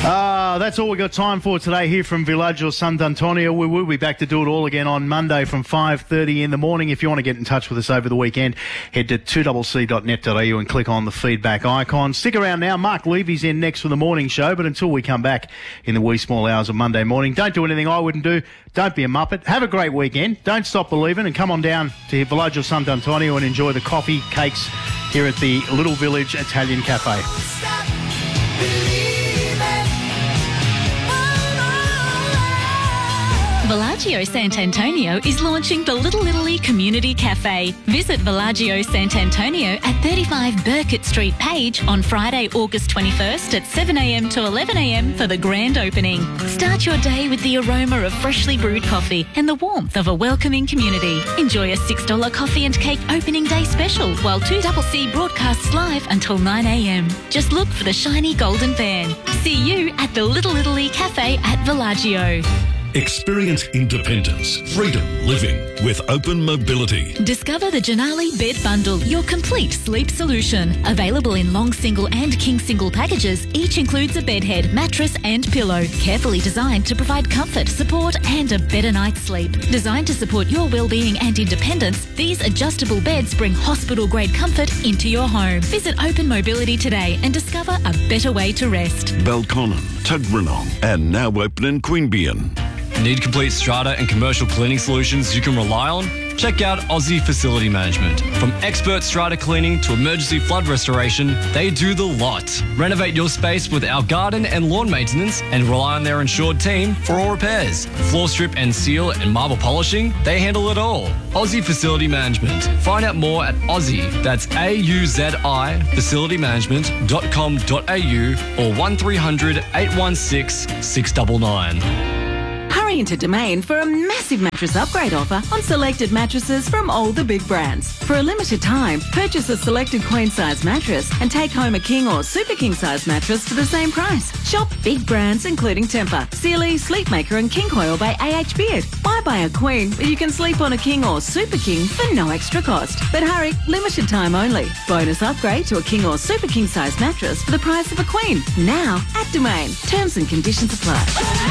That's all we've got time for today here from Villaggio Sant'Antonio. We will be back to do it all again on Monday from 5:30 in the morning. If you want to get in touch with us over the weekend, head to 2cc.net.au and click on the feedback icon. Stick around now. Mark Levy's in next for the morning show, but until we come back in the wee small hours of Monday morning, don't do anything I wouldn't do. Don't be a muppet. Have a great weekend. Don't stop believing and come on down to Villaggio Sant'Antonio and enjoy the coffee, cakes here at the Little Village Italian Cafe. Villaggio Sant'Antonio is launching the Little Italy Community Cafe. Visit Villaggio Sant'Antonio at 35 Burkett Street, Page on Friday, August 21st at 7 a.m. to 11 a.m. for the grand opening. Start your day with the aroma of freshly brewed coffee and the warmth of a welcoming community. Enjoy a $6 coffee and cake opening day special while 2CC broadcasts live until 9 a.m. Just look for the shiny golden van. See you at the Little Italy Cafe at Villaggio. Experience independence, freedom living with Open Mobility. Discover the Janali Bed Bundle, your complete sleep solution. Available in long single and king single packages, each includes a bed head, mattress and pillow. Carefully designed to provide comfort, support and a better night's sleep. Designed to support your well-being and independence, these adjustable beds bring hospital-grade comfort into your home. Visit Open Mobility today and discover a better way to rest. Belconnen, Tuggeranong and now open in Queanbeyan. Need complete strata and commercial cleaning solutions you can rely on? Check out Aussie Facility Management. From expert strata cleaning to emergency flood restoration, they do the lot. Renovate your space with our garden and lawn maintenance and rely on their insured team for all repairs. Floor strip and seal and marble polishing, they handle it all. Aussie Facility Management. Find out more at Aussie, that's AUZI, facilitymanagement.com.au or 1300 816 699. Hurry into Domain for a massive mattress upgrade offer on selected mattresses from all the big brands. For a limited time, purchase a selected queen size mattress and take home a king or super king size mattress for the same price. Shop big brands including Tempur, Sealy, Sleepmaker and King Coil by AH Beard. Why buy a queen but you can sleep on a king or super king for no extra cost? But hurry, limited time only. Bonus upgrade to a king or super king size mattress for the price of a queen. Now at Domain. Terms and conditions apply.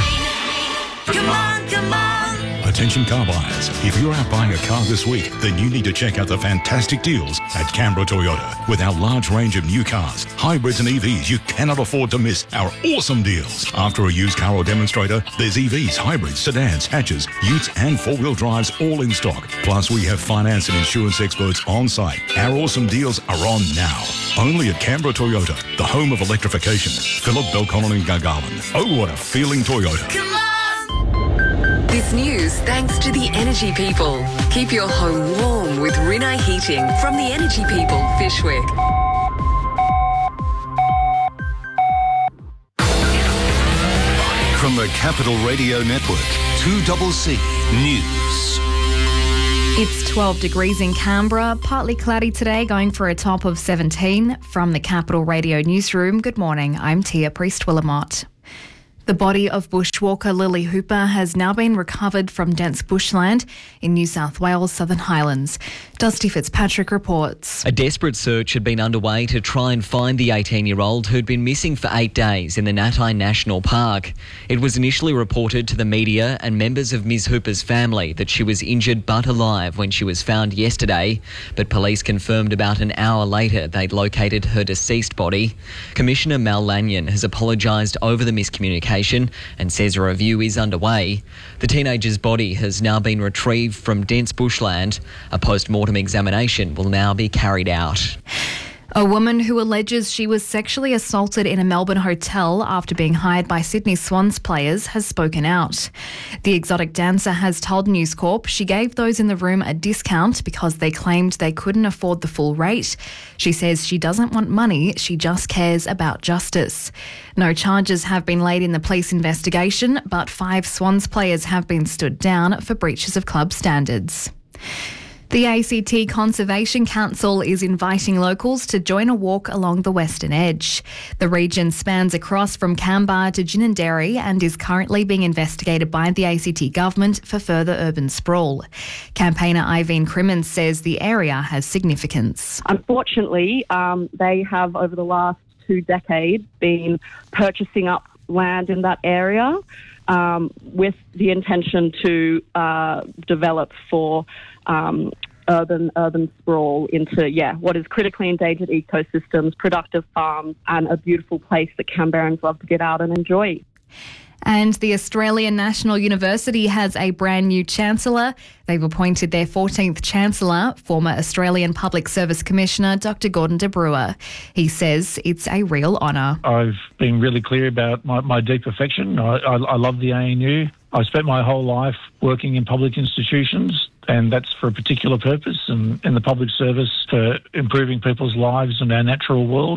Come on, come on. Attention car buyers. If you're out buying a car this week, then you need to check out the fantastic deals at Canberra Toyota. With our large range of new cars, hybrids and EVs, you cannot afford to miss our awesome deals. After a used car or demonstrator, there's EVs, hybrids, sedans, hatches, utes and four-wheel drives all in stock. Plus, we have finance and insurance experts on site. Our awesome deals are on now. Only at Canberra Toyota, the home of electrification. Phillip, Belconnen and Gargarland. Oh, what a feeling Toyota. Come on. This news thanks to the Energy People. Keep your home warm with Rinnai Heating from the Energy People, Fishwick. From the Capital Radio Network, 2CC News. It's 12 degrees in Canberra, partly cloudy today, going for a top of 17. From the Capital Radio Newsroom, good morning, I'm Tia Priest-Willamott. The body of bushwalker Lily Hooper has now been recovered from dense bushland in New South Wales' Southern Highlands. Dusty Fitzpatrick reports. A desperate search had been underway to try and find the 18-year-old who'd been missing for 8 days in the Natai National Park. It was initially reported to the media and members of Ms Hooper's family that she was injured but alive when she was found yesterday, but police confirmed about an hour later they'd located her deceased body. Commissioner Mal Lanyon has apologised over the miscommunication and says a review is underway. The teenager's body has now been retrieved from dense bushland. A post-mortem examination will now be carried out. A woman who alleges she was sexually assaulted in a Melbourne hotel after being hired by Sydney Swans players has spoken out. The exotic dancer has told News Corp she gave those in the room a discount because they claimed they couldn't afford the full rate. She says she doesn't want money, she just cares about justice. No charges have been laid in the police investigation, but 5 Swans players have been stood down for breaches of club standards. The ACT Conservation Council is inviting locals to join a walk along the Western Edge. The region spans across from Canberra to Ginninderry and is currently being investigated by the ACT government for further urban sprawl. Campaigner Irene Crimmins says the area has significance. Unfortunately, they have over the last 2 decades been purchasing up land in that area with the intention to develop for urban sprawl into, what is critically endangered ecosystems, productive farms, and a beautiful place that Canberrans love to get out and enjoy. And the Australian National University has a brand new Chancellor. They've appointed their 14th Chancellor, former Australian Public Service Commissioner Dr. Gordon de Bruin. He says it's a real honour. I've been really clear about my deep affection. I love the ANU. I've spent my whole life working in public institutions, and that's for a particular purpose, and in the public service for improving people's lives and our natural world.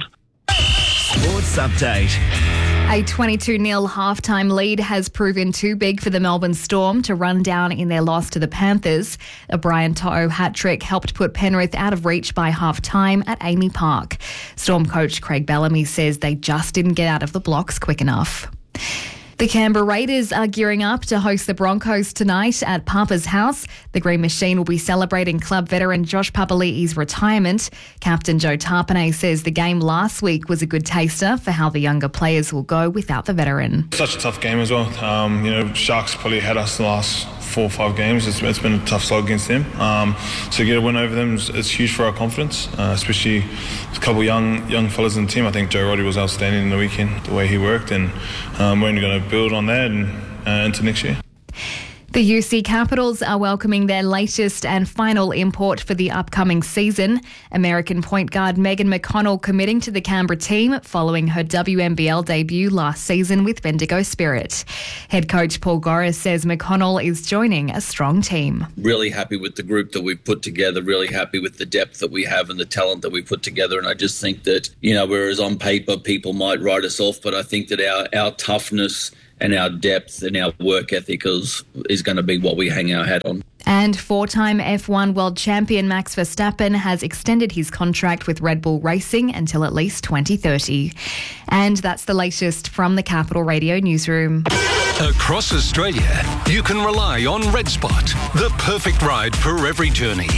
Sports Update. A 22-0 halftime lead has proven too big for the Melbourne Storm to run down in their loss to the Panthers. A Brian To'o hat-trick helped put Penrith out of reach by half-time at Amy Park. Storm coach Craig Bellamy says they just didn't get out of the blocks quick enough. The Canberra Raiders are gearing up to host the Broncos tonight at Papa's house. The Green Machine will be celebrating club veteran Josh Papali'i's retirement. Captain Joe Tarpanay says the game last week was a good taster for how the younger players will go without the veteran. Such a tough game as well. Sharks probably had us the last 4 or 5 games. It's been a tough slog against them. So to get a win over them is huge for our confidence, especially a couple young fellas in the team. I think Joe Roddy was outstanding in the weekend, the way he worked, and we're only going to build on that and into next year. The UC Capitals are welcoming their latest and final import for the upcoming season. American point guard Megan McConnell committing to the Canberra team following her WNBL debut last season with Bendigo Spirit. Head coach Paul Goris says McConnell is joining a strong team. Really happy with the group that we've put together, really happy with the depth that we have and the talent that we put together. And I just think that, whereas on paper people might write us off, but I think that our toughness and our depth and our work ethic is going to be what we hang our hat on. And 4-time F1 world champion Max Verstappen has extended his contract with Red Bull Racing until at least 2030. And that's the latest from the Capital Radio newsroom. Across Australia, you can rely on RedSpot, the perfect ride for every journey.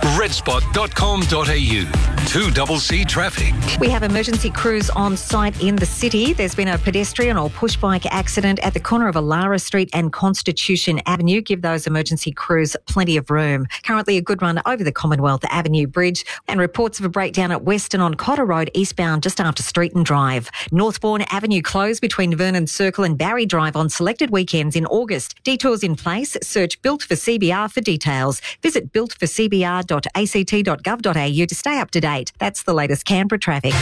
redspot.com.au. 2CC traffic. We have emergency crews on site in the city. There's been a pedestrian or push bike accident at the corner of Alara Street and Constitution Avenue. Give those emergency crews plenty of room. Currently a good run over the Commonwealth Avenue Bridge, and reports of a breakdown at Western on Cotter Road eastbound just after Streeton Drive. Northbourne Avenue closed between Vernon Circle and Barry Drive on selected weekends in August. Detours in place. Search Built for CBR for details. Visit builtforcbr.act.gov.au to stay up to date. That's the latest Canberra traffic.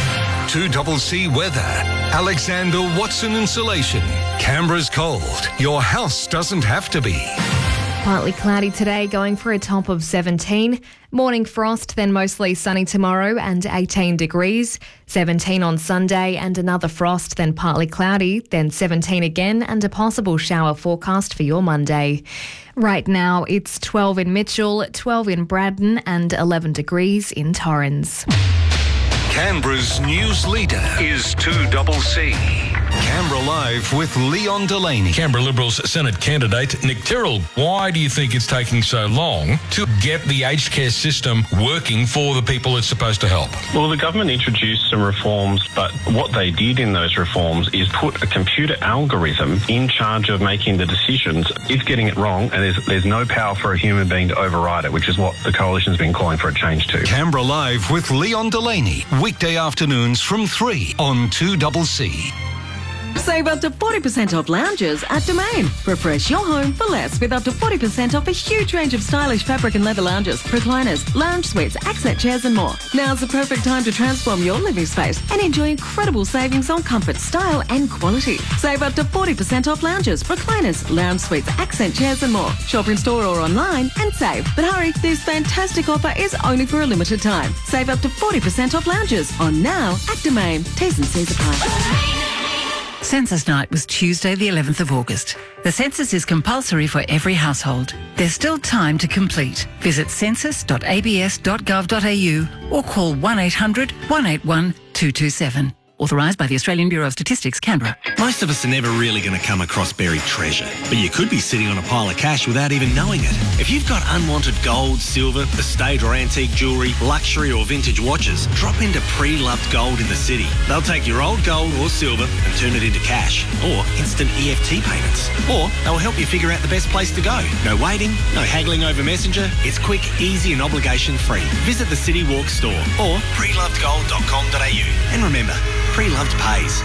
2CC weather. Alexander Watson Insulation. Canberra's cold. Your house doesn't have to be. Partly cloudy today, going for a top of 17. Morning frost, then mostly sunny tomorrow and 18 degrees. 17 on Sunday and another frost, then partly cloudy, then 17 again and a possible shower forecast for your Monday. Right now it's 12 in Mitchell, 12 in Braddon and 11 degrees in Torrens. Canberra's news leader is 2CC. Canberra Live with Leon Delaney. Canberra Liberals Senate candidate Nick Tyrrell. Why do you think it's taking so long to get the aged care system working for the people it's supposed to help? Well, the government introduced some reforms, but what they did in those reforms is put a computer algorithm in charge of making the decisions. It's getting it wrong, and there's no power for a human being to override it, which is what the coalition's been calling for a change to. Canberra Live with Leon Delaney. Weekday afternoons from 3 on 2CC. Save up to 40% off lounges at Domain. Refresh your home for less with up to 40% off a huge range of stylish fabric and leather lounges, recliners, lounge suites, accent chairs and more. Now's the perfect time to transform your living space and enjoy incredible savings on comfort, style and quality. Save up to 40% off lounges, recliners, lounge suites, accent chairs and more. Shop in store or online and save. But hurry, this fantastic offer is only for a limited time. Save up to 40% off lounges on now at Domain. T's and C's apply. Census night was Tuesday the 11th of August. The census is compulsory for every household. There's still time to complete. Visit census.abs.gov.au or call 1800 181 227. Authorised by the Australian Bureau of Statistics, Canberra. Most of us are never really going to come across buried treasure, but you could be sitting on a pile of cash without even knowing it. If you've got unwanted gold, silver, estate or antique jewellery, luxury or vintage watches, drop into Pre-Loved Gold in the city. They'll take your old gold or silver and turn it into cash or instant EFT payments. Or they'll help you figure out the best place to go. No waiting, no haggling over Messenger. It's quick, easy and obligation-free. Visit the City Walk store or prelovedgold.com.au. And remember, Pre-Loved pays.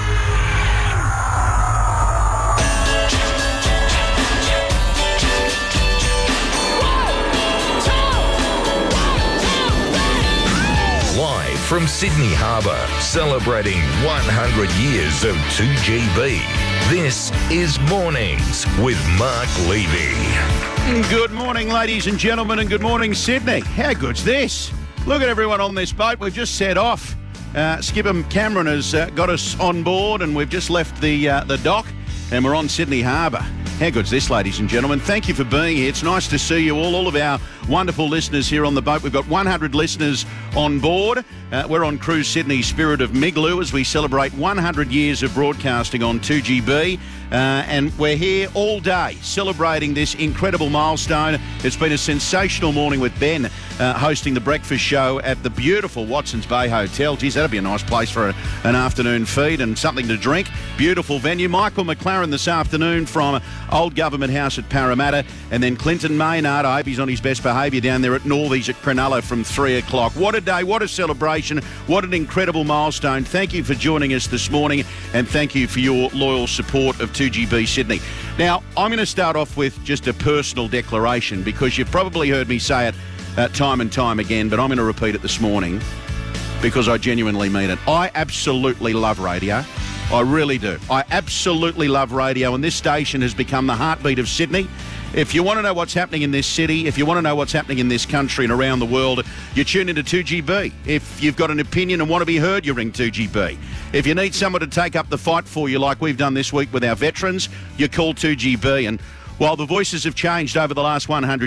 Live from Sydney Harbour, celebrating 100 years of 2GB. This is Mornings with Mark Levy. Good morning, ladies and gentlemen, and good morning, Sydney. How good's this? Look at everyone on this boat. We've just set off. Skipper Cameron has got us on board, and we've just left the dock, and we're on Sydney Harbour. How good's this, ladies and gentlemen? Thank you for being here. It's nice to see you all of our wonderful listeners here on the boat. We've got 100 listeners on board. We're on Cruise Sydney Spirit of Migloo as we celebrate 100 years of broadcasting on 2GB. And we're here all day celebrating this incredible milestone. It's been a sensational morning with Ben hosting the breakfast show at the beautiful Watsons Bay Hotel. Geez, that'd be a nice place for an afternoon feed and something to drink. Beautiful venue. Michael McLaren this afternoon from Old Government House at Parramatta. And then Clinton Maynard, I hope he's on his best behaviour down there at Northies at Cronulla from 3 o'clock. What a day, what a celebration, what an incredible milestone. Thank you for joining us this morning, and thank you for your loyal support of 2GB Sydney. Now, I'm going to start off with just a personal declaration, because you've probably heard me say it time and time again, but I'm going to repeat it this morning because I genuinely mean it. I absolutely love radio. I really do. I absolutely love radio, and this station has become the heartbeat of Sydney. If you want to know what's happening in this city, if you want to know what's happening in this country and around the world, you tune into 2GB. If you've got an opinion and want to be heard, you ring 2GB. If you need someone to take up the fight for you, like we've done this week with our veterans, you call 2GB. And while the voices have changed over the last 100